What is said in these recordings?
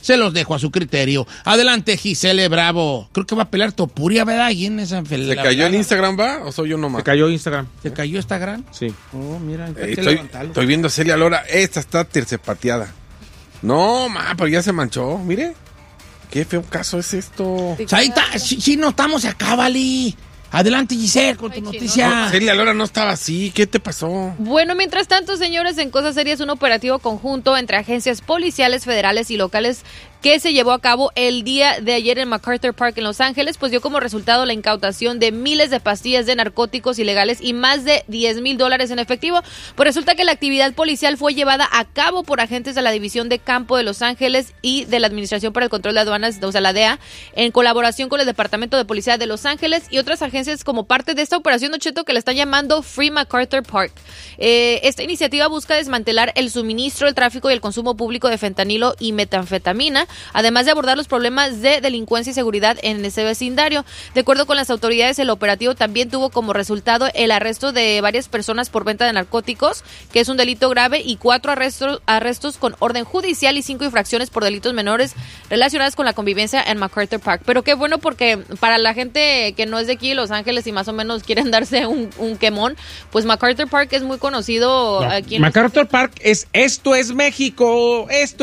se los dejo a su criterio. Adelante, Gisele Bravo. Creo que va a pelear Topuria, ¿verdad? Ahí en esa ¿Se cayó el Instagram, va? ¿O soy yo nomás? Se cayó Instagram. ¿Se cayó Instagram? Sí. Oh, mira, estoy viendo a Celia Lora. Esta está tercepateada. No, pero ya se manchó. Mire. Qué feo caso es esto. Ahí está. Sí, no estamos acá, Vali. Adelante, Giselle, con tu noticia. No, Celia Lora no estaba así. ¿Qué te pasó? Bueno, mientras tanto, señores, en Cosas Serias, un operativo conjunto entre agencias policiales, federales y locales que se llevó a cabo el día de ayer en MacArthur Park en Los Ángeles, pues dio como resultado la incautación de miles de pastillas de narcóticos ilegales y más de $10,000 en efectivo. Pues resulta que la actividad policial fue llevada a cabo por agentes de la División de Campo de Los Ángeles y de la Administración para el Control de Aduanas, o sea, la DEA, en colaboración con el Departamento de Policía de Los Ángeles y otras agencias como parte de esta operación, Don Cheto, que le están llamando Free MacArthur Park. Esta iniciativa busca desmantelar el suministro, el tráfico y el consumo público de fentanilo y metanfetamina, además de abordar los problemas de delincuencia y seguridad en ese vecindario. De acuerdo con las autoridades, el operativo también tuvo como resultado el arresto de varias personas por venta de narcóticos, que es un delito grave, y 4 arrestos con orden judicial y 5 infracciones por delitos menores relacionadas con la convivencia en MacArthur Park. Pero qué bueno, porque para la gente que no es de aquí, Los Ángeles, y más o menos quieren darse un quemón, pues MacArthur Park es muy conocido aquí en MacArthur Park es Esto es México.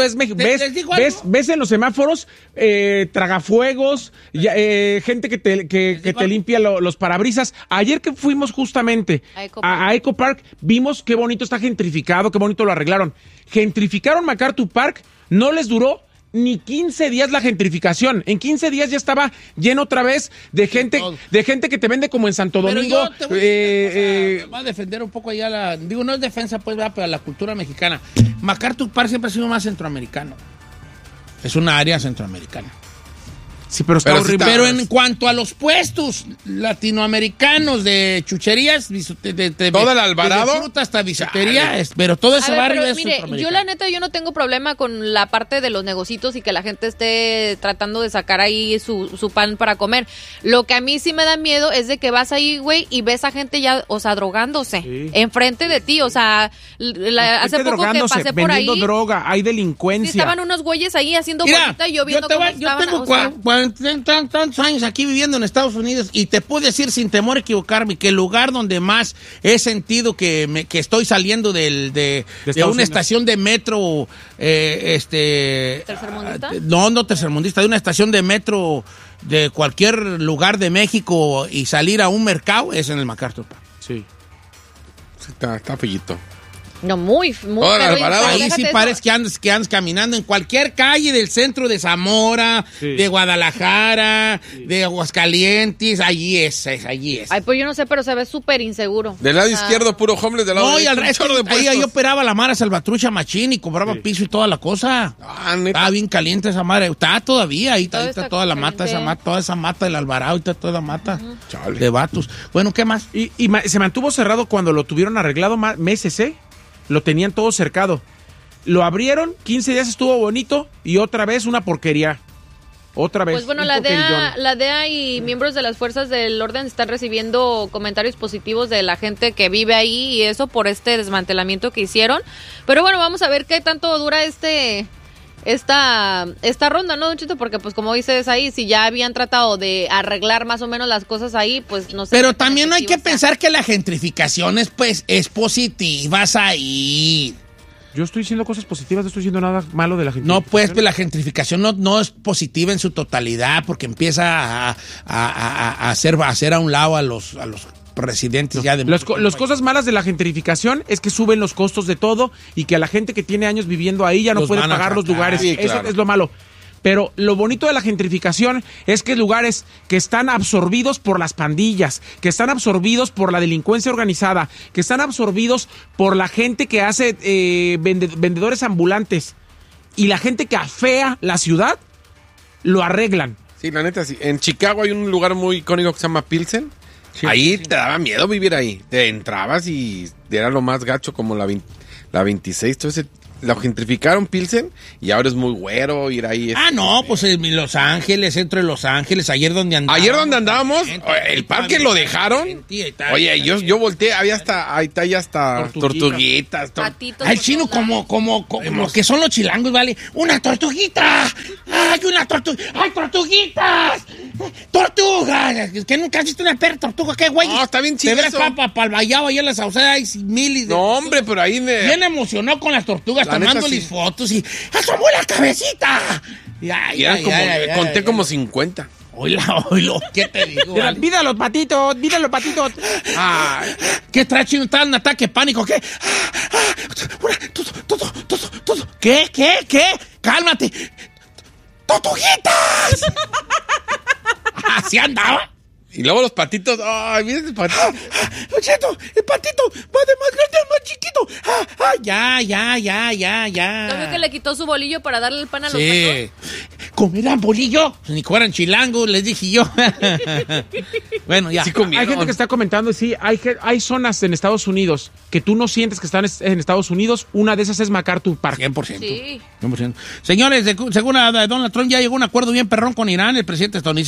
¿Ves en los semáforos tragafuegos, gente que te limpia los parabrisas? Ayer que fuimos justamente a Eco Park, vimos qué bonito está gentrificado, qué bonito lo arreglaron. Gentrificaron MacArthur Park, no les duró ni 15 días la gentrificación. En 15 días ya estaba lleno otra vez de gente que te vende como en Santo Domingo. Pero yo voy a defender un poco allá no es defensa, pues, ¿verdad? Pero la cultura mexicana. MacArthur Park siempre ha sido más centroamericano. Es una área centroamericana. Sí, pero está horrible. Pero en cuanto a los puestos latinoamericanos de chucherías, todo el Alvarado, de fruta hasta bisutería, pero todo ese barrio es centroamericano. Yo la neta, yo no tengo problema con la parte de los negocitos y que la gente esté tratando de sacar ahí su pan para comer. Lo que a mí sí me da miedo es de que vas ahí, güey, y ves a gente ya, o sea, drogándose enfrente de ti, o sea, hace poco que pasé por ahí, vendiendo droga, hay delincuencia. Sí, estaban unos güeyes ahí haciendo bolita y yo viendo cómo estaban. Yo tengo tantos años aquí viviendo en Estados Unidos y te puedo decir sin temor a equivocarme que el lugar donde más he sentido que estoy saliendo de una estación de metro ¿tercermundista? No tercermundista, de una estación de metro de cualquier lugar de México y salir a un mercado es en el MacArthur Park. Sí. Está fellito. No, muy ahí sí parece que andas caminando en cualquier calle del centro de Zamora, de Guadalajara, de Aguascalientes, allí es. Ay, pues yo no sé, pero se ve súper inseguro. Del lado izquierdo, puro homeless, del lado no, derecho, y al resto ahí operaba la Mara Salvatrucha Machín y cobraba piso y toda la cosa. Estaba bien caliente esa madre. Está todavía, ahí está toda la mata, toda esa mata del Alvarado, está toda la mata de vatos. Bueno, ¿qué más? Y se mantuvo cerrado cuando lo tuvieron arreglado meses, Lo tenían todo cercado. Lo abrieron, 15 días estuvo bonito y otra vez una porquería. Otra vez. Pues bueno, la DEA y miembros de las fuerzas del orden están recibiendo comentarios positivos de la gente que vive ahí y eso por este desmantelamiento que hicieron. Pero bueno, vamos a ver qué tanto dura esta ronda, ¿no, Don Chito? Porque pues como dices ahí, si ya habían tratado de arreglar más o menos las cosas ahí, pues no sé. Pero también hay que pensar que la gentrificación es positiva ahí. Yo estoy diciendo cosas positivas, no estoy diciendo nada malo de la gentrificación. No, pues la gentrificación no es positiva en su totalidad porque empieza a hacer a un lado a los residentes ya de... Las cosas malas de la gentrificación es que suben los costos de todo y que a la gente que tiene años viviendo ahí ya no puede pagar los lugares. Sí, claro. Eso es lo malo. Pero lo bonito de la gentrificación es que lugares que están absorbidos por las pandillas, que están absorbidos por la delincuencia organizada, que están absorbidos por la gente que hace vendedores ambulantes y la gente que afea la ciudad, lo arreglan. Sí, la neta, sí. En Chicago hay un lugar muy icónico que se llama Pilsen. Sí, ahí te daba miedo vivir ahí. Te entrabas y era lo más gacho como la 26, todo ese Lo gentrificaron Pilsen y ahora es muy güero ir ahí. No, pues en Los Ángeles, centro de Los Ángeles, ayer donde andábamos. El parque lo dejaron. Oye, yo volteé, ahí está hasta tortuguitas. El chino como que son los chilangos, ¿vale? ¡Una tortuguita! ¡Ay, tortuguitas! ¡Tortugas! Es que nunca has visto una perra tortuga, ¿qué güey? No, está bien chido. Te ves para el Vallado, allá en la Sauceda hay miles de... No, hombre, pero ahí... Bien emocionó con las tortugas, tomándoles fotos y... ¡asomó la cabecita! Conté como 50. Oílo, ¿qué te digo? ¡Vida los patitos! ¿Qué trae, chino? ¿Está en un ataque de pánico? ¿Qué? ¿Qué? ¡Cálmate! ¡Tortuguitas! Así andaba. Y luego los patitos. ¡Ay, mira el patito! Cheto, el patito va de más grande al más chiquito. Ya. ¿No vio que le quitó su bolillo para darle el pan a los patos? ¿Comerán bolillo? Ni fueran chilangos, les dije yo. Bueno, ya. Sí, hay gente que está comentando, sí, hay zonas en Estados Unidos que tú no sientes que están en Estados Unidos. Una de esas es MacArthur Park. 100%. Sí. 100%. Señores, según Donald Trump, ya llegó un acuerdo bien perrón con Irán. El presidente estadounidense,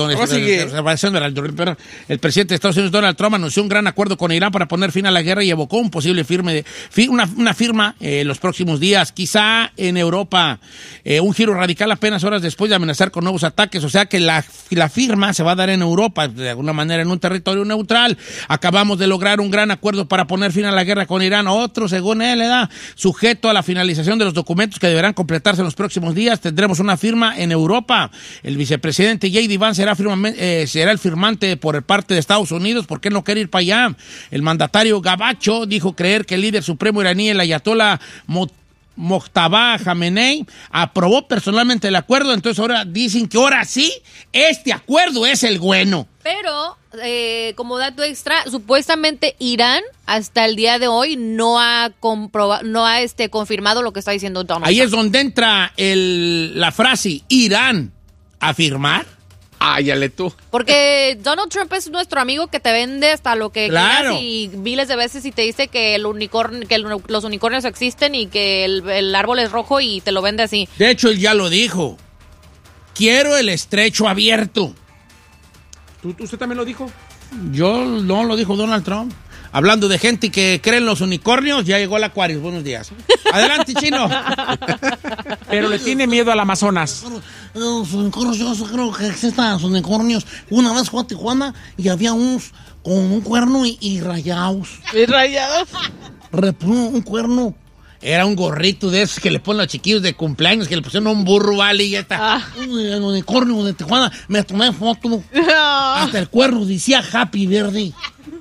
el presidente de Estados Unidos, Donald Trump, anunció un gran acuerdo con Irán para poner fin a la guerra y evocó un posible una firma los próximos días, quizá en Europa. Un giro radical apenas horas después de amenazar con nuevos ataques. O sea que la firma se va a dar en Europa, de alguna manera en un territorio neutral. Acabamos de lograr un gran acuerdo para poner fin a la guerra con Irán. Otro, según él, sujeto a la finalización de los documentos que deberán completarse en los próximos días. Tendremos una firma en Europa. El vicepresidente J.D. Vance será el firmante por parte de Estados Unidos, porque él no quiere ir para allá. El mandatario Gabacho dijo creer que el líder supremo iraní, el ayatollah Mojtaba Khamenei, aprobó personalmente el acuerdo. Entonces ahora dicen que ahora sí, este acuerdo es el bueno. Pero, como dato extra, supuestamente Irán hasta el día de hoy no ha confirmado lo que está diciendo Donald Trump. Ahí es donde entra la frase Irán a firmar. Áyale tú. Porque Donald Trump es nuestro amigo que te vende hasta lo que claro. quieras y miles de veces y te dice que los unicornios existen y que el árbol es rojo y te lo vende así. De hecho, él ya lo dijo. Quiero el estrecho abierto. ¿Usted también lo dijo? Yo no lo dijo Donald Trump. Hablando de gente que cree en los unicornios, ya llegó el Aquarius. Buenos días. Adelante, chino. Pero le tiene miedo al Amazonas. Los unicornios, yo creo que existen los unicornios. Una vez fue a Tijuana y había unos con un cuerno y rayados. ¿Y rayados? Un cuerno. Era un gorrito de esos que le ponen a los chiquillos de cumpleaños, que le pusieron a un burro, vale, y ya está. El unicornio de Tijuana, me tomé foto. Hasta el cuerno decía Happy Birthday.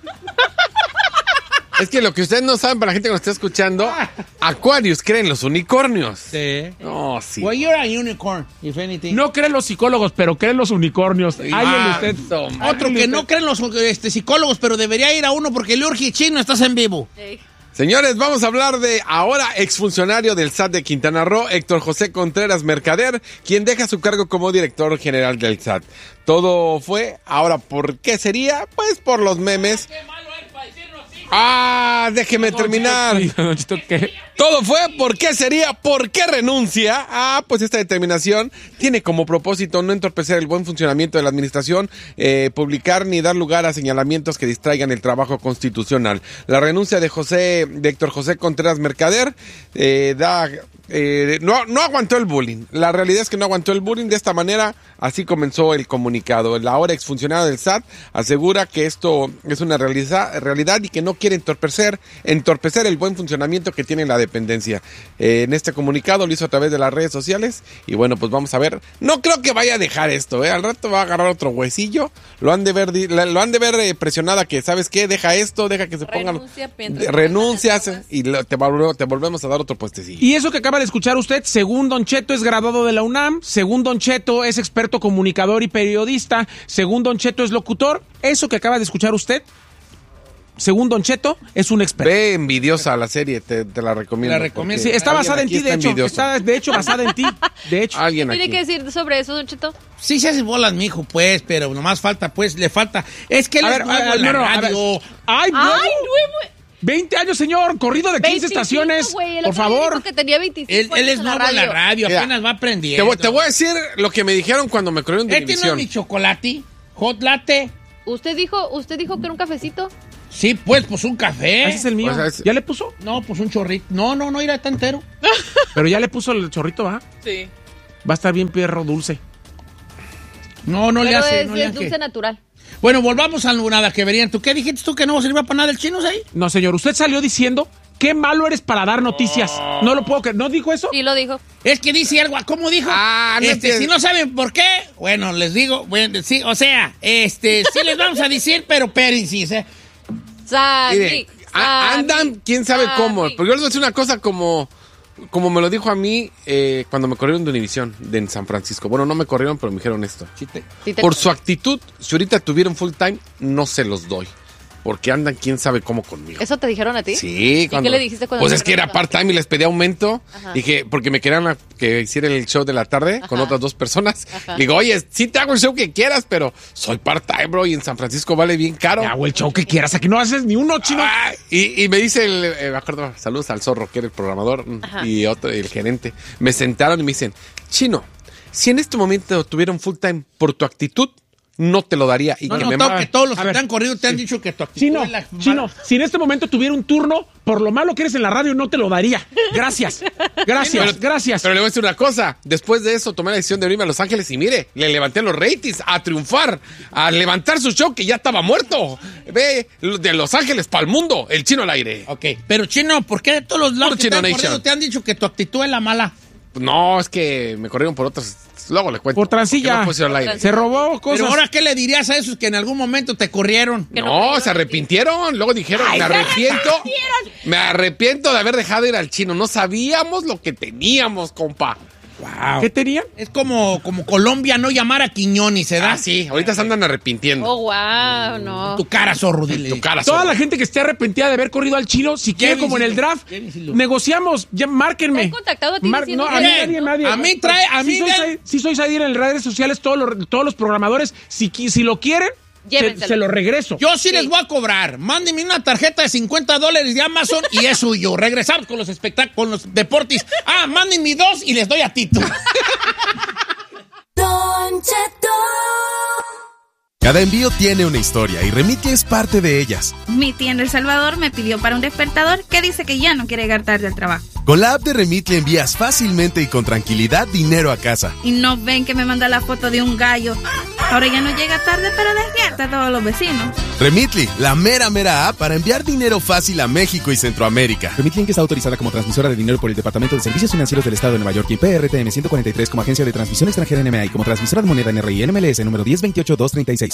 Es que lo que ustedes no saben, para la gente que nos está escuchando, Aquarius cree en los unicornios. Sí. No, sí. Well, you're a unicorn, if anything. No creen los psicólogos, pero creen los unicornios. Usted. Otro que no creen los psicólogos, pero debería ir a uno porque le urge chino, estás en vivo. Sí. Señores, vamos a hablar de ahora exfuncionario del SAT de Quintana Roo, Héctor José Contreras Mercader, quien deja su cargo como director general del SAT. Todo fue, ahora, ¿por qué sería? Pues por los memes. Déjeme terminar. Todo fue, ¿por qué sería? ¿Por qué renuncia? Pues esta determinación tiene como propósito no entorpecer el buen funcionamiento de la administración, publicar ni dar lugar a señalamientos que distraigan el trabajo constitucional. La renuncia de Héctor José Contreras Mercader no aguantó el bullying. La realidad es que no aguantó el bullying. De esta manera, así comenzó el comunicado. El ahora exfuncionario del SAT asegura que esto es una realidad y que no quiere entorpecer el buen funcionamiento que tiene la dependencia. En este comunicado lo hizo a través de las redes sociales y bueno, pues vamos a ver. No creo que vaya a dejar esto, al rato va a agarrar otro huesillo. Lo han de ver presionada que, ¿sabes qué? Deja esto, deja que se pongan... Renuncias y te volvemos a dar otro puestecillo. Y eso que acaba de escuchar usted, según Don Cheto es graduado de la UNAM, según Don Cheto es experto comunicador y periodista, según Don Cheto es locutor, eso que acaba de escuchar usted, según Don Cheto, es un experto. Ve envidiosa la serie, te la recomiendo. La recomiendo. Sí, está basada en ti, de hecho. Está, de hecho, basada en ti. De hecho. ¿Alguien ¿Tiene aquí que decir sobre eso, Don Cheto? Sí se hace bolas, mijo, pues, pero nomás falta, pues, le falta. Es que él es nuevo en la radio. ¡Ay, nuevo! 20 años, señor, corrido de 15 estaciones. Por favor. Dijo que tenía 25 él es nuevo en la radio, apenas va aprendiendo. Te voy a decir lo que me dijeron cuando me corrieron de Univisión. ¿Este no es mi chocolate? ¿Hot latte? ¿Usted dijo que era un cafecito? Sí, pues un café. Ese es el mío. O sea, ¿Ya le puso? No, pues un chorrito. No, irá tan entero. Pero ya le puso el chorrito, ¿va? Sí. Va a estar bien perro dulce. No le hace. No le es hace. dulce natural. Bueno, volvamos a nada que verían. ¿Tú qué dijiste tú que no servía para nada el chino ahí? No, señor, usted salió diciendo qué malo eres para dar noticias. No lo puedo creer. ¿No dijo eso? Sí, lo dijo. Es que dice algo. ¿Cómo dijo? Si no saben por qué, bueno, les digo. Bueno, sí, o sea, sí les vamos a decir, pero espérense, ¿eh? Mire, andan, quién sabe cómo. Porque yo les voy a decir una cosa como me lo dijo a mí cuando me corrieron de Univisión, en San Francisco. Bueno, no me corrieron, pero me dijeron esto. Por su actitud, si ahorita tuvieron full time, no se los doy. Porque andan quién sabe cómo conmigo. ¿Eso te dijeron a ti? Sí. ¿Y qué le dijiste cuando Pues es que era part-time y les pedí aumento. Ajá. Dije, porque me querían que hiciera el show de la tarde con otras 2 personas. Ajá. Digo, oye, sí te hago el show que quieras, pero soy part-time, bro, y en San Francisco vale bien caro. Hago el show que quieras, aquí no haces ni uno, chino. Y me dice me acuerdo, saludos al Zorro, que era el programador, y el gerente. Me sentaron y me dicen, Chino, si en este momento tuvieron full-time por tu actitud, no te lo daría. Y que todos los que te han corrido te han dicho que tu actitud es la Chino, si en este momento tuviera un turno, por lo malo que eres en la radio, no te lo daría. Gracias. Gracias. Pero le voy a decir una cosa. Después de eso, tomé la decisión de irme a Los Ángeles y mire, le levanté los ratings a triunfar, a levantar su show que ya estaba muerto. Ve, de Los Ángeles para el mundo, el Chino al aire. Ok, pero Chino, ¿por qué de todos los lados que te han corrido te han dicho que tu actitud es la mala? No, es que me corrieron por otras. Luego le cuento. Por transilla. No al aire. Se robó cosas. Pero ahora, ¿qué le dirías a esos que en algún momento te corrieron? No, se arrepintieron. Luego dijeron, me arrepiento de haber dejado ir al Chino. No sabíamos lo que teníamos, compa. Wow. ¿Qué tenían? Es como Colombia no llamar a Quiñones, ¿se da? Sí, ahorita se andan arrepintiendo. Oh, wow, no. Tu cara, zorro, dile. Tu cara, Toda la gente que esté arrepentida de haber corrido al Chino, si quiere, como en el draft, negociamos, ya márquenme. ¿Te han contactado a ti? No, a mí nadie. A mí Sí soy Sadir en las redes sociales, todos los programadores, si lo quieren, se lo regreso. Yo sí les voy a cobrar. Mándenme una tarjeta de $50 de Amazon y es suyo. Regresamos con los espectáculos, con los deportes. Mándenme 2 y les doy a Tito. Don Cheto. Cada envío tiene una historia y Remitly es parte de ellas. Mi tía en El Salvador me pidió para un despertador que dice que ya no quiere llegar tarde al trabajo. Con la app de Remitly envías fácilmente y con tranquilidad dinero a casa. Y no ven que me manda la foto de un gallo. Ahora ya no llega tarde, pero despierta a todos los vecinos. Remitly, la mera app para enviar dinero fácil a México y Centroamérica. Remitly, que está autorizada como transmisora de dinero por el Departamento de Servicios Financieros del Estado de Nueva York y PRTM 143 como agencia de transmisión extranjera NMA y como transmisora de moneda NRI NMLS número 1028-236.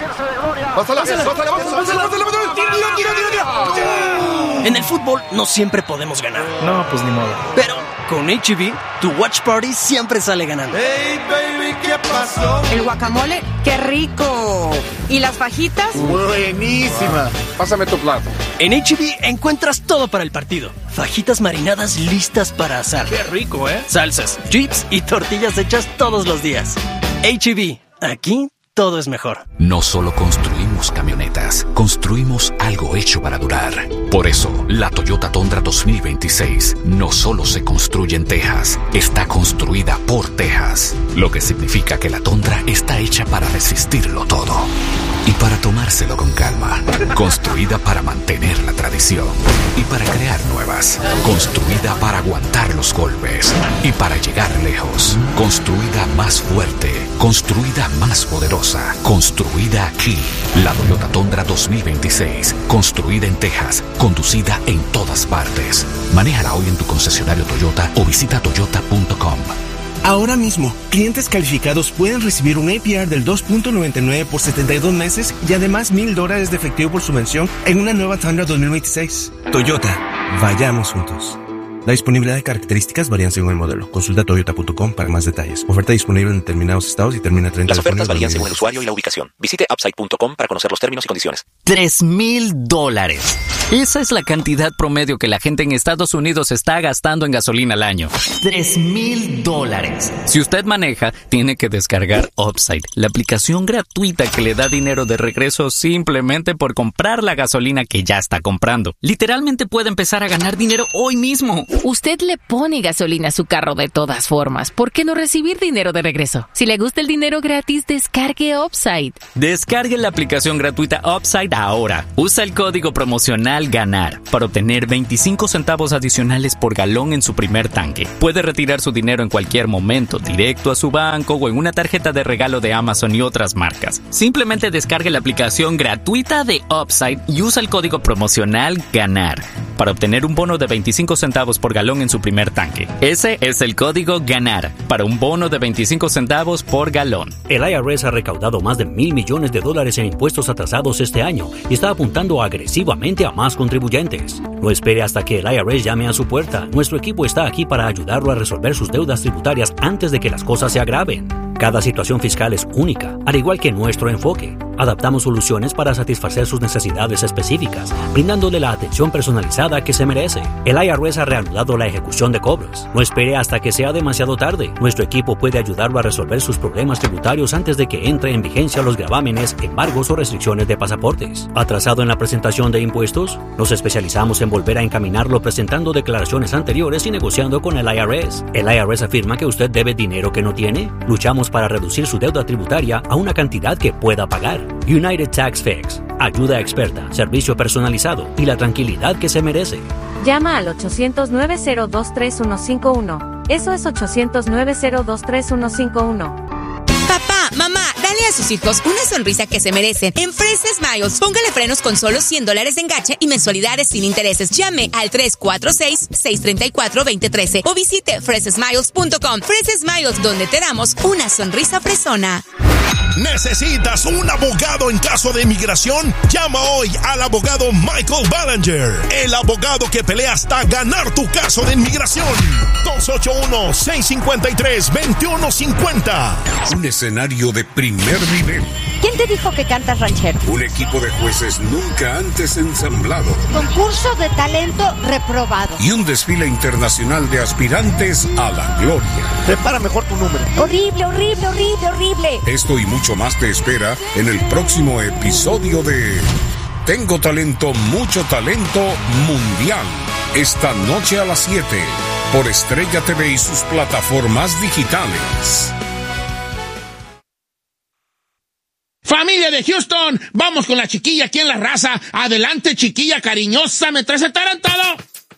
En el fútbol no siempre podemos ganar. No, pues ni modo. Pero con H-E-B, tu watch party siempre sale ganando. Hey, baby, ¿qué pasó? El guacamole, ¡qué rico! ¿Y las fajitas? Buenísima. Pásame tu plato. En H-E-B encuentras todo para el partido. Fajitas marinadas listas para asar. ¡Qué rico, Salsas, chips y tortillas hechas todos los días. H-E-B, aquí todo es mejor. No solo construimos camionetas, construimos algo hecho para durar. Por eso, la Toyota Tundra 2026 no solo se construye en Texas, está construida por Texas. Lo que significa que la Tundra está hecha para resistirlo todo. Y para tomárselo con calma. Construida para mantener la tradición. Y para crear nuevas. Construida para aguantar los golpes. Y para llegar lejos. Construida más fuerte. Construida más poderosa. Construida aquí. La Toyota Tundra 2026. Construida en Texas. Conducida en todas partes. Manéjala hoy en tu concesionario Toyota o visita toyota.com. Ahora mismo, clientes calificados pueden recibir un APR del 2.99 por 72 meses y además $1,000 de efectivo por subvención en una nueva Tundra 2026. Toyota, vayamos juntos. La disponibilidad de características varían según el modelo. Consulta toyota.com para más detalles. Oferta disponible en determinados estados y termina el 30 de junio. Las ofertas varían según el usuario y la ubicación. Visite upside.com para conocer los términos y condiciones. $3,000. Esa es la cantidad promedio que la gente en Estados Unidos está gastando en gasolina al año. $3,000. Si usted maneja, tiene que descargar Upside, la aplicación gratuita que le da dinero de regreso simplemente por comprar la gasolina que ya está comprando. Literalmente puede empezar a ganar dinero hoy mismo. Usted le pone gasolina a su carro de todas formas. ¿Por qué no recibir dinero de regreso? Si le gusta el dinero gratis, descargue Upside. Descargue la aplicación gratuita Upside ahora. Usa el código promocional GANAR para obtener 25 centavos adicionales por galón en su primer tanque. Puede retirar su dinero en cualquier momento, directo a su banco o en una tarjeta de regalo de Amazon y otras marcas. Simplemente descargue la aplicación gratuita de Upside y usa el código promocional GANAR para obtener un bono de 25 centavos por galón en su primer tanque. Ese es el código GANAR para un bono de 25 centavos por galón. El IRS ha recaudado más de $1,000 millones en impuestos atrasados este año y está apuntando agresivamente a más contribuyentes. No espere hasta que el IRS llame a su puerta. Nuestro equipo está aquí para ayudarlo a resolver sus deudas tributarias antes de que las cosas se agraven. Cada situación fiscal es única, al igual que nuestro enfoque. Adaptamos soluciones para satisfacer sus necesidades específicas, brindándole la atención personalizada que se merece. El IRS ha reanudado la ejecución de cobros. No espere hasta que sea demasiado tarde. Nuestro equipo puede ayudarlo a resolver sus problemas tributarios antes de que entre en vigencia los gravámenes, embargos o restricciones de pasaportes. ¿Atrasado en la presentación de impuestos? Nos especializamos en volver a encaminarlo presentando declaraciones anteriores y negociando con el IRS. ¿El IRS afirma que usted debe dinero que no tiene? Luchamos para reducir su deuda tributaria a una cantidad que pueda pagar. United Tax Fix. Ayuda experta, servicio personalizado y la tranquilidad que se merece. Llama al 800-902-3151. Eso es 800-902-3151. Papá, mamá, dale a sus hijos una sonrisa que se merecen. En Fresh Smiles, póngale frenos con solo $100 de enganche y mensualidades sin intereses. Llame al 346-634-2013 o visite freshsmiles.com. Fresh Smiles, donde te damos una sonrisa fresona. ¿Necesitas un abogado en caso de inmigración? Llama hoy al abogado Michael Ballinger, el abogado que pelea hasta ganar tu caso de inmigración. 281-653-2150. Un escenario de primer nivel. ¿Quién te dijo que cantas ranchero? Un equipo de jueces nunca antes ensamblado. Concurso de talento reprobado. Y un desfile internacional de aspirantes a la gloria. Prepara mejor tu número. Horrible, horrible, horrible, horrible. Esto y mucho más te espera en el próximo episodio de Tengo Talento, Mucho Talento Mundial. Esta noche a las 7 por Estrella TV y sus plataformas digitales. Familia de Houston, vamos con la chiquilla aquí en La Raza. Adelante, chiquilla cariñosa, me traes atarantado.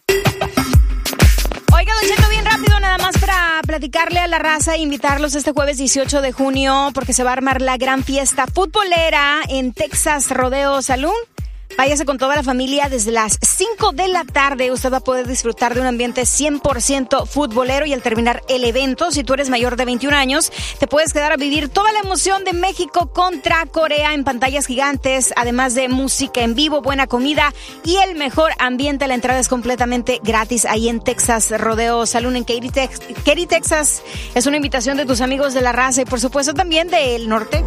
Oiga, Don Cheto, bien rápido, nada más para platicarle a La Raza e invitarlos este jueves 18 de junio porque se va a armar la gran fiesta futbolera en Texas Rodeo Saloon. Váyase con toda la familia desde las 5 de la tarde. Usted va a poder disfrutar de un ambiente 100% futbolero y al terminar el evento, si tú eres mayor de 21 años, te puedes quedar a vivir toda la emoción de México contra Corea en pantallas gigantes, además de música en vivo, buena comida y el mejor ambiente. La entrada es completamente gratis ahí en Texas Rodeo Saloon en Katy, Texas. Es una invitación de tus amigos de La Raza y por supuesto también del norte.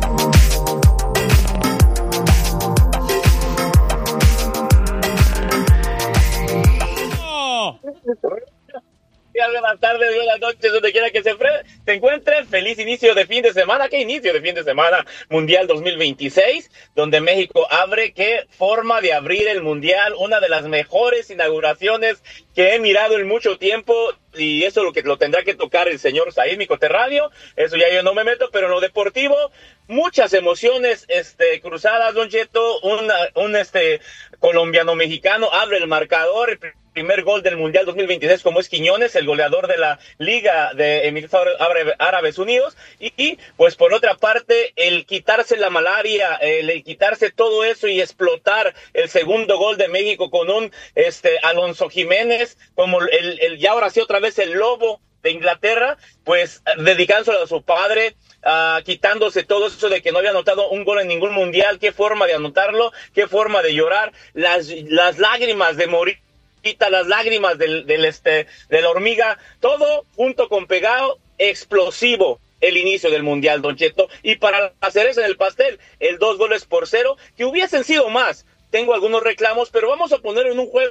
Buenas tardes, buenas noches, donde quiera que se encuentre. Feliz inicio de fin de semana. ¿Qué inicio de fin de semana? Mundial 2026, donde México abre. Qué forma de abrir el Mundial. Una de las mejores inauguraciones que he mirado en mucho tiempo. Y eso lo que lo tendrá que tocar el señor Said, mi coterráneo. Eso ya yo no me meto, pero en lo deportivo, muchas emociones cruzadas, Don Cheto. Un colombiano-mexicano abre el marcador. El primer gol del Mundial 2026, como es Quiñones, el goleador de la Liga de Emiratos Árabes Unidos, y pues por otra parte, el quitarse la malaria, el quitarse todo eso y explotar el segundo gol de México con un Alonso Jiménez, como ya ahora sí otra vez el lobo de Inglaterra, pues dedicándose a su padre, quitándose todo eso de que no había anotado un gol en ningún mundial. Qué forma de anotarlo, qué forma de llorar, las lágrimas de morir, las lágrimas de la hormiga, todo junto con pegado, explosivo el inicio del Mundial, Don Cheto. Y para hacer eso en el pastel, el 2-0, que hubiesen sido más, tengo algunos reclamos, pero vamos a poner en un juego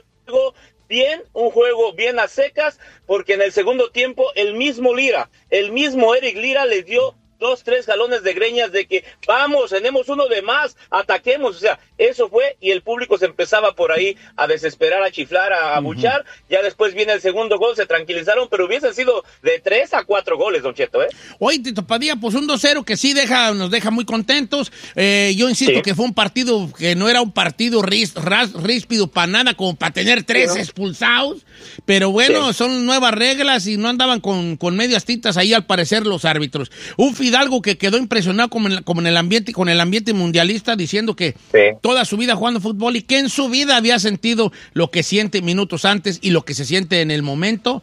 bien a secas, porque en el segundo tiempo el mismo Eric Lira les dio 2-3 galones de greñas de que vamos, tenemos uno de más, ataquemos, o sea, eso fue, y el público se empezaba por ahí a desesperar, a chiflar, a abuchar. Ya después viene el segundo gol, se tranquilizaron, pero hubiesen sido de 3 a 4 goles, Don Cheto, ¿eh? Oye, Tito Padilla, pues un 2-0 que sí nos deja muy contentos. Yo insisto que fue un partido que no era un partido ríspido para nada, como para tener 3 expulsados, pero bueno, son nuevas reglas y no andaban con medias tintas ahí al parecer los árbitros. Un Fidalgo que quedó impresionado con el ambiente mundialista, diciendo que toda su vida jugando fútbol y que en su vida había sentido lo que siente minutos antes y lo que se siente en el momento,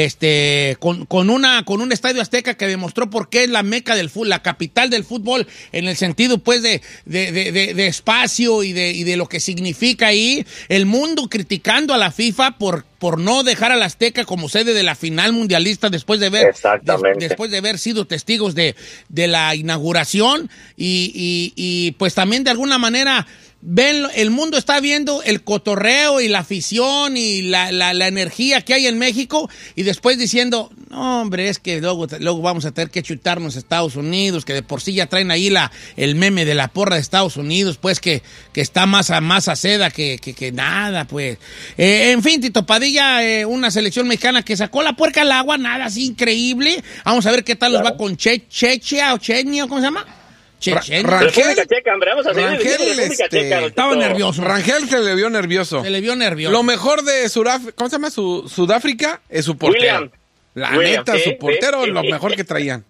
con un estadio Azteca que demostró por qué es la meca del fútbol, la capital del fútbol, en el sentido pues de espacio y de lo que significa ahí, el mundo criticando a la FIFA por no dejar al Azteca como sede de la final mundialista después de haber sido testigos de la inauguración y pues también de alguna manera el mundo está viendo el cotorreo y la afición y la energía que hay en México y después diciendo, no hombre, es que luego vamos a tener que chutarnos a Estados Unidos, que de por sí ya traen ahí el meme de la porra de Estados Unidos, pues que está más a seda que nada, pues. En fin, Tito Padilla, una selección mexicana que sacó la puerca al agua, nada así increíble. Vamos a ver qué tal nos va con Chechia o Chechnia, ¿cómo se llama? República Checa, hombre, vamos a seguir Rangel, Checa. Estaba nervioso. Rangel se le vio nervioso. Lo mejor de ¿cómo se llama? Sudáfrica es su portero. William, su portero, lo mejor que traían.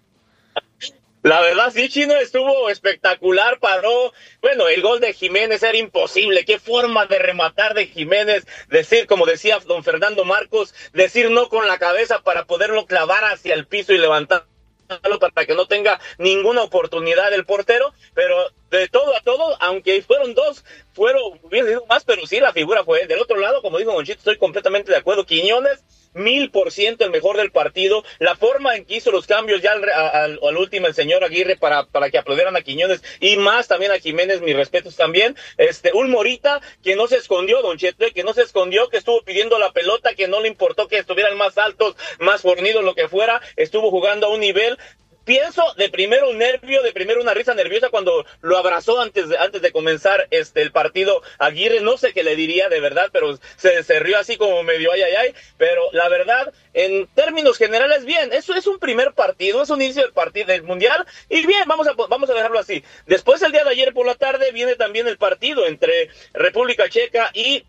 La verdad, sí, Chino, estuvo espectacular, paró. Bueno, el gol de Jiménez era imposible. Qué forma de rematar de Jiménez. Decir, como decía don Fernando Marcos, decir no con la cabeza para poderlo clavar hacia el piso y levantar para que no tenga ninguna oportunidad el portero, pero de todo a todo, aunque hubieran sido más, pero sí la figura fue del otro lado, como dijo Don Chito, estoy completamente de acuerdo. Quiñones, 1000% el mejor del partido, la forma en que hizo los cambios ya al último el señor Aguirre para que aplaudieran a Quiñones y más también a Jiménez, mis respetos también. Un Morita que no se escondió, Don Cheto, que no se escondió, que estuvo pidiendo la pelota, que no le importó que estuvieran más altos, más fornidos, lo que fuera, estuvo jugando a un nivel. Pienso de primero una risa nerviosa cuando lo abrazó antes de comenzar el partido Aguirre, no sé qué le diría de verdad, pero se rió así como medio ay, pero la verdad, en términos generales, bien, eso es un primer partido, es un inicio del partido del Mundial, y bien, vamos a dejarlo así. Después, el día de ayer por la tarde, viene también el partido entre República Checa y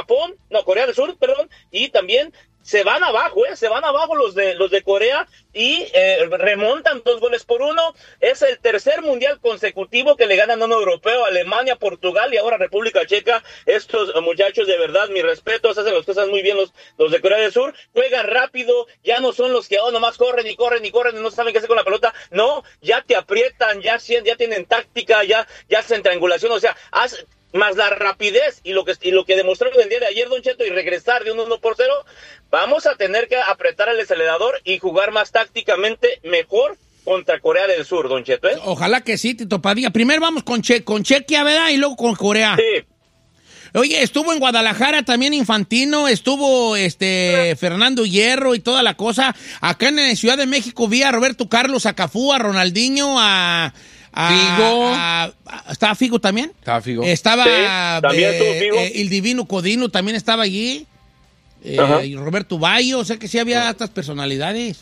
Corea del Sur, y también se van abajo los de Corea y remontan 2-1. Es el tercer mundial consecutivo que le ganan a un europeo, Alemania, Portugal y ahora República Checa. Estos muchachos, de verdad, mis respetos, hacen las cosas muy bien los de Corea del Sur. Juegan rápido, ya no son los que nomás corren y no saben qué hacer con la pelota. No, ya te aprietan, ya tienen táctica, ya hacen triangulación, o sea, más la rapidez y lo que demostraron el día de ayer, Don Cheto, y regresar de un 1-0, vamos a tener que apretar el acelerador y jugar más tácticamente mejor contra Corea del Sur, Don Cheto, ¿eh? Ojalá que sí, Tito Padilla. Primero vamos con Chequia, ¿verdad? Y luego con Corea. Sí. Oye, estuvo en Guadalajara también Infantino, estuvo Fernando Hierro y toda la cosa. Acá en Ciudad de México vi a Roberto Carlos, a Cafú, a Ronaldinho, Figo. ¿Estaba Figo también? Estaba Figo. Estaba también estuvo Figo. El Divino Codino también estaba allí. Y Roberto Bayo, o sea que sí había estas personalidades.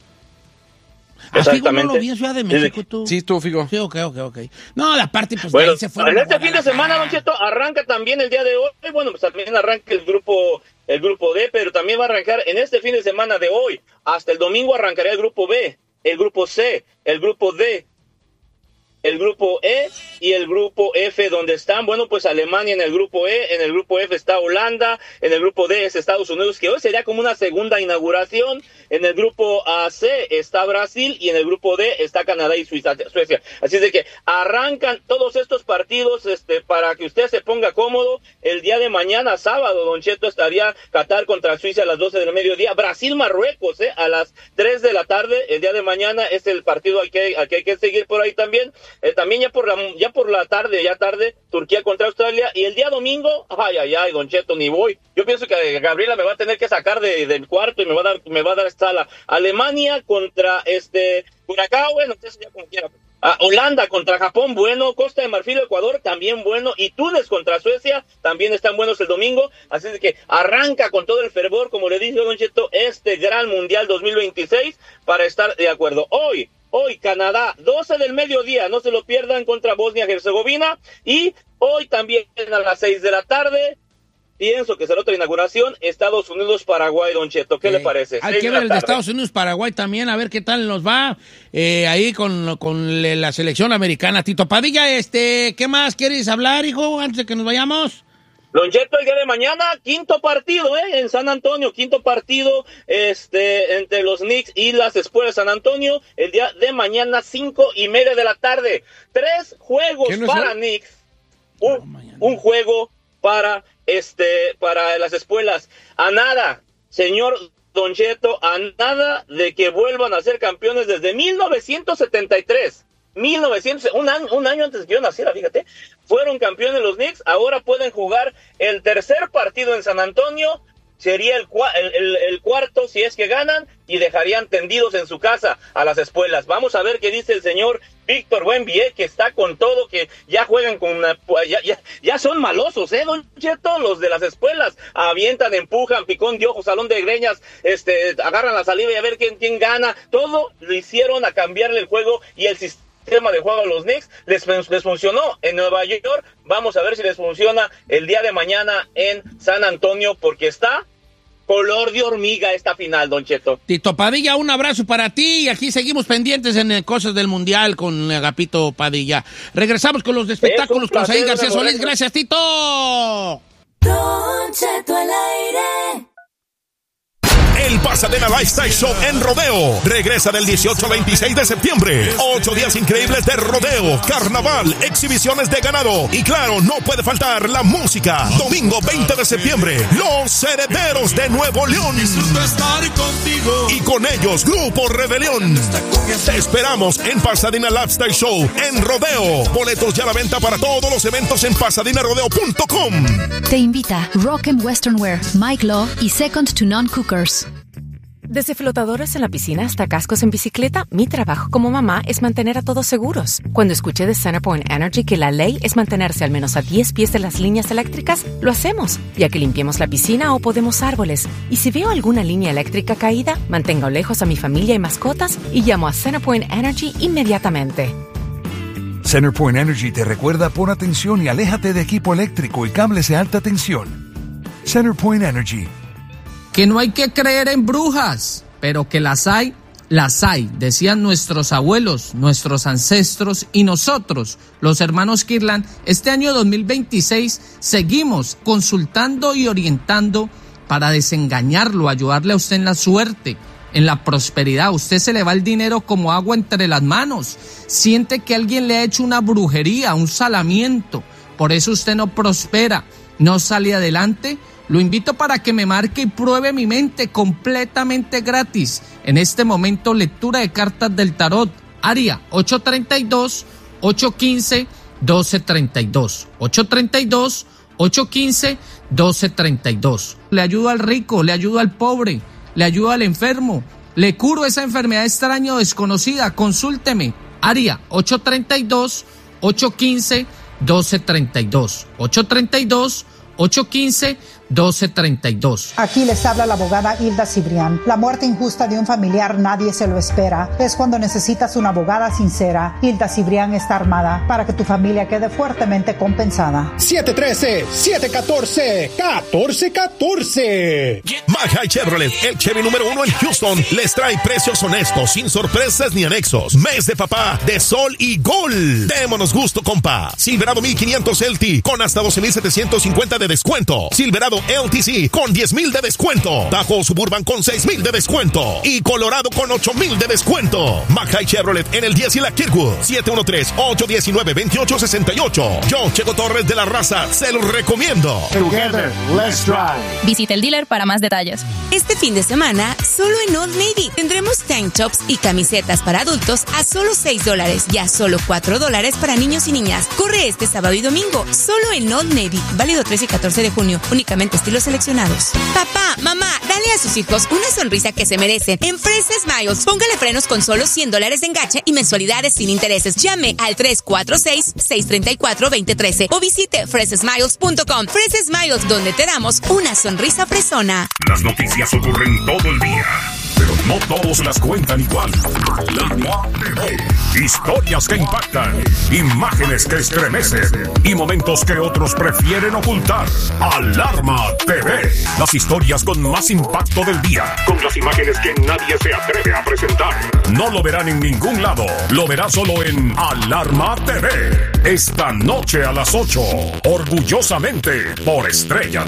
Figo no lo vi en Ciudad de México, tú. Sí, estuvo Figo. Sí, ok. No, la parte, pues, bueno, de ahí se fueron. En este fin de semana, Don Cheto, arranca también el día de hoy. Bueno, pues también arranca el grupo D, pero también va a arrancar en este fin de semana de hoy. Hasta el domingo arrancará el grupo B, el grupo C, el grupo D, el grupo E y el grupo F, donde están, bueno, pues Alemania en el grupo E, en el grupo F está Holanda, en el grupo D es Estados Unidos, que hoy sería como una segunda inauguración, en el grupo C está Brasil y en el grupo D está Canadá y Suecia. Así es de que arrancan todos estos partidos para que usted se ponga cómodo. El día de mañana, sábado, Don Cheto, estaría Qatar contra Suiza a las 12 del mediodía, Brasil-Marruecos, a las 3 de la tarde, el día de mañana es el partido al que hay que seguir por ahí también. también ya por la tarde, Turquía contra Australia, y el día domingo, ay, Don Cheto, ni voy. Yo pienso que Gabriela me va a tener que sacar del cuarto y me va a dar sala. Alemania contra Curacao, bueno, entonces ya como quiera. Holanda contra Japón, bueno. Costa de Marfil, Ecuador, también bueno. Y Túnez contra Suecia, también están buenos el domingo. Así es que arranca con todo el fervor, como le dice Don Cheto, este gran Mundial 2026 para estar de acuerdo. Hoy Canadá, 12 del mediodía, no se lo pierdan, contra Bosnia-Herzegovina. Y hoy también a las 6 de la tarde, pienso que será otra inauguración, Estados Unidos-Paraguay, Don Cheto. ¿Qué le parece? Hay que ver el de Estados Unidos-Paraguay también, a ver qué tal nos va ahí con la selección americana. Tito Padilla, ¿qué más quieres hablar, hijo, antes de que nos vayamos? Don Cheto, el día de mañana, quinto partido, en San Antonio, quinto partido, entre los Knicks y las Espuelas de San Antonio, el día de mañana, 5:30 de la tarde. 3 juegos para Knicks, un juego para las Espuelas. A nada, señor Don Cheto, a nada de que vuelvan a ser campeones desde 1973. Un año antes de que yo naciera, fíjate, fueron campeones los Knicks. Ahora pueden jugar el tercer partido en San Antonio, sería el cuarto si es que ganan, y dejarían tendidos en su casa a las Espuelas. Vamos a ver qué dice el señor Víctor Buenvie, que está con todo, que ya juegan con ya son malosos, Don Cheto, los de las Espuelas. Avientan, empujan, picón de ojos, salón de greñas, agarran la saliva y a ver quién gana. Todo lo hicieron a cambiarle el juego y el sistema de juego a los Knicks. Les funcionó en Nueva York. Vamos a ver si les funciona el día de mañana en San Antonio, porque está color de hormiga esta final, Don Cheto. Tito Padilla, un abrazo para ti, y aquí seguimos pendientes en cosas del Mundial con Agapito Padilla. Regresamos con los espectáculos con Said García Solís. Gracias, Tito. Don Cheto al aire. El Pasadena Lifestyle Show en Rodeo regresa del 18 al 26 de septiembre. 8 días increíbles de rodeo, carnaval, exhibiciones de ganado y claro, no puede faltar la música. Domingo 20 de septiembre, Los Herederos de Nuevo León. Y con ellos, Grupo Rebelión. Te esperamos en Pasadena Lifestyle Show en Rodeo. Boletos ya a la venta para todos los eventos en pasadenarodeo.com. Te invita Rock and Western Wear, Mike Law y Second to None Cookers. Desde flotadores en la piscina hasta cascos en bicicleta, mi trabajo como mamá es mantener a todos seguros. Cuando escuché de CenterPoint Energy que la ley es mantenerse al menos a 10 pies de las líneas eléctricas, lo hacemos, ya que limpiemos la piscina o podemos árboles. Y si veo alguna línea eléctrica caída, mantengo lejos a mi familia y mascotas y llamo a CenterPoint Energy inmediatamente. CenterPoint Energy te recuerda: pon atención y aléjate de equipo eléctrico y cables de alta tensión. CenterPoint Energy. Que no hay que creer en brujas, pero que las hay, decían nuestros abuelos, nuestros ancestros y nosotros, los hermanos Kirlan. Este año 2026 seguimos consultando y orientando para desengañarlo, ayudarle a usted en la suerte, en la prosperidad. Usted se le va el dinero como agua entre las manos, siente que alguien le ha hecho una brujería, un salamiento, por eso usted no prospera, no sale adelante. Lo invito para que me marque y pruebe mi mente completamente gratis. En este momento, lectura de cartas del tarot. Área 832-815-1232. 832-815-1232. Le ayudo al rico, le ayudo al pobre, le ayudo al enfermo. Le curo esa enfermedad extraña o desconocida. Consúlteme. Área 832-815-1232. 832-815-1232. Aquí les habla la abogada Hilda Cibrián. La muerte injusta de un familiar nadie se lo espera. Es cuando necesitas una abogada sincera. Hilda Cibrián está armada para que tu familia quede fuertemente compensada. 713-714-1414. Mile Chevrolet, el Chevy número 1 en Houston, les trae precios honestos, sin sorpresas ni anexos. Mes de papá, de sol y gol. Démonos gusto, compa. Silverado 1500 LT con hasta $12,750 de descuento. Silverado Silverado LTZ con 10,000 de descuento. Tahoe Suburban con 6,000 de descuento. Y Colorado con 8,000 de descuento. Mackay Chevrolet en el 10 y la Kirkwood. 713-819-2868. Yo, Checo Torres de la Raza, se lo recomiendo. Together, let's drive. Visita el dealer para más detalles. Este fin de semana, solo en Old Navy, tendremos tank tops y camisetas para adultos a solo $6 y a solo $4 para niños y niñas. Corre este sábado y domingo, solo en Old Navy, válido 13 y 14 de junio, únicamente estilos seleccionados. Papá, mamá, dale a sus hijos una sonrisa que se merecen. En Fresh Smiles, póngale frenos con solo $100 de enganche y mensualidades sin intereses. Llame al 346-634-2013 o visite freshsmiles.com. Fresh Smiles, donde te damos una sonrisa fresona. Las noticias ocurren todo el día, pero no todos las cuentan igual. Alarma TV. Historias que impactan, imágenes que estremecen y momentos que otros prefieren ocultar. Alarma TV. Las historias con más impacto del día, con las imágenes que nadie se atreve a presentar. No lo verán en ningún lado, lo verá solo en Alarma TV. Esta noche a las 8, orgullosamente por Estrella.